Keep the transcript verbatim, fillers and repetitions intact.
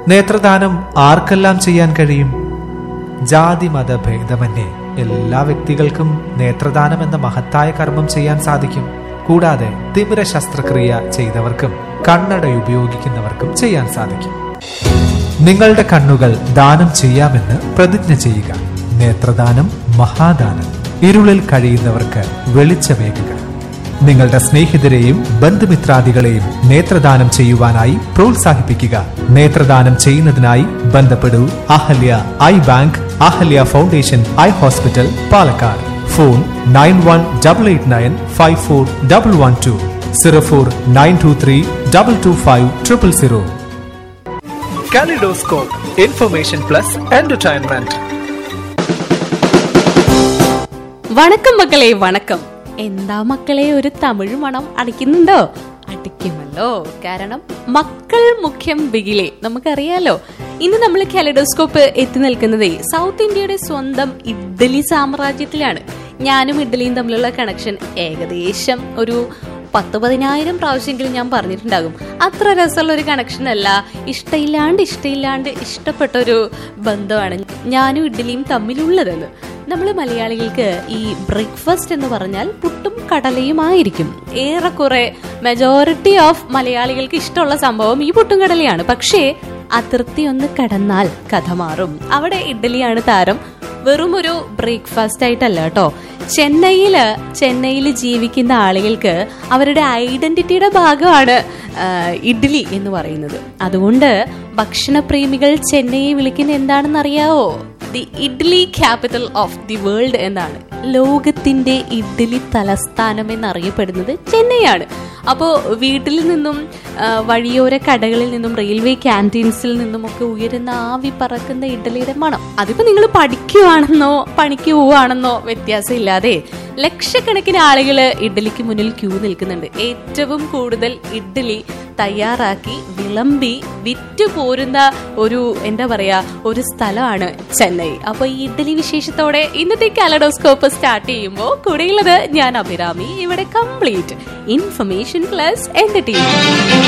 നേത്രദാനം ആർക്കെല്ലാം ചെയ്യാൻ കഴിയും? ജാതി മത ഭേദമന്യേ എല്ലാ വ്യക്തികൾക്കും നേത്രദാനം എന്ന മഹത്തായ കർമ്മം ചെയ്യാൻ സാധിക്കും. കൂടാതെ തിമിര ശസ്ത്രക്രിയ ചെയ്തവർക്കും കണ്ണട ഉപയോഗിക്കുന്നവർക്കും ചെയ്യാൻ സാധിക്കും. നിങ്ങളുടെ കണ്ണുകൾ ദാനം ചെയ്യാമെന്ന് പ്രതിജ്ഞ ചെയ്യുക. നേത്രദാനം മഹാദാനം. ഇരുളിൽ കഴിയുന്നവർക്ക് വെളിച്ചമേകുക. നിങ്ങളുടെ സ്നേഹിതരെയും ബന്ധുമിത്രാദികളെയും നേത്രദാനം ചെയ്യുവാനായി പ്രോത്സാഹിപ്പിക്കുക. നേത്രദാനം ചെയ്യുന്നതിനായി ബന്ധപ്പെടൂ Ahalya I bank, Ahalya foundation eye hospital, Palakkad. Phone nine one double eight nine five four double one two, zero four nine to three double two five triple zero. Kaleidoscope, information plus entertainment. വണക്കം മക്കളെ, വണക്കം. എന്താ മക്കളെ, ഒരു തമിഴ് മണം അടിക്കുന്നുണ്ടോ? അടിക്കുമല്ലോ, കാരണം മക്കൾ മുഖ്യം ബിഗിലെ നമുക്കറിയാലോ. ഇന്ന് നമ്മൾ കാലിഡോസ്കോപ്പ് എത്തി നിൽക്കുന്നതേ സൗത്ത് ഇന്ത്യയുടെ സ്വന്തം ഇഡ്ഡലി സാമ്രാജ്യത്തിലാണ്. ഞാനും ഇഡ്ഡലിയും തമ്മിലുള്ള കണക്ഷൻ ഏകദേശം ഒരു പത്ത് പതിനായിരം പ്രാവശ്യമെങ്കിലും ഞാൻ പറഞ്ഞിട്ടുണ്ടാകും. അത്ര രസമുള്ള ഒരു കണക്ഷൻ അല്ല, ഇഷ്ടയില്ലാണ്ട് ഇഷ്ടയില്ലാണ്ട് ഇഷ്ടപ്പെട്ട ഒരു ബന്ധമാണ് ഞാനും ഇഡ്ഡലിയും തമ്മിലുള്ളതെന്ന്. നമ്മൾ മലയാളികൾക്ക് ഈ ബ്രേക്ക്ഫാസ്റ്റ് എന്ന് പറഞ്ഞാൽ പുട്ടും കടലയുമായിരിക്കും. ഏറെക്കുറെ മെജോറിറ്റി ഓഫ് മലയാളികൾക്ക് ഇഷ്ടമുള്ള സംഭവം ഈ പുട്ടും കടലയാണ്. പക്ഷേ അതിർത്തി ഒന്ന് കടന്നാൽ കഥ മാറും. അവിടെ ഇഡ്ഡലിയാണ് താരം. വെറും ഒരു ബ്രേക്ക്ഫാസ്റ്റ് ആയിട്ടല്ല കേട്ടോ. ചെന്നൈയില് ചെന്നൈയിൽ ജീവിക്കുന്ന ആളുകൾക്ക് അവരുടെ ഐഡന്റിറ്റിയുടെ ഭാഗമാണ് ഇഡ്ഡലി എന്ന് പറയുന്നത്. അതുകൊണ്ട് ഭക്ഷണപ്രേമികൾ ചെന്നൈയെ വിളിക്കുന്ന എന്താണെന്ന് അറിയാവോ? The idli capital of the world എന്നാണ്. ലോകത്തിന്റെ ഇഡ്ഡലി തലസ്ഥാനം എന്നറിയപ്പെടുന്നത് ചെന്നൈയാണ്. അപ്പോൾ വീട്ടിൽ നിന്നും വഴിയോര കടകളിൽ നിന്നും റെയിൽവേ ക്യാൻറ്റീൻസിൽ നിന്നും ഒക്കെ ഉയരുന്ന ആവി പറക്കുന്ന ഇഡ്ഡലിയുടെ മണം, അതിപ്പോ നിങ്ങൾ പഠിക്കുവാണെന്നോ പണിക്ക് പോവാണെന്നോ വ്യത്യാസമില്ലാതെ ലക്ഷക്കണക്കിന് ആളുകൾ ഇഡ്ഡലിക്ക് മുന്നിൽ ക്യൂ നിൽക്കുന്നുണ്ട്. ഏറ്റവും കൂടുതൽ ഇഡ്ഡലി തയ്യാറാക്കി വിളമ്പി വിറ്റു പോരുന്ന ഒരു എന്താ പറയാ ഒരു സ്ഥലമാണ് ചെന്നൈ. അപ്പൊ ഈ ഇഡ്ഡലി വിശേഷത്തോടെ ഇന്നത്തെ കാലിഡോസ്കോപ്പ് സ്റ്റാർട്ട് ചെയ്യുമ്പോൾ കൂടെയുള്ളത് ഞാൻ അഭിരാമി. ഇവിടെ കംപ്ലീറ്റ് ഇൻഫർമേഷൻ പ്ലസ് എന്റർടൈൻമെന്റ്.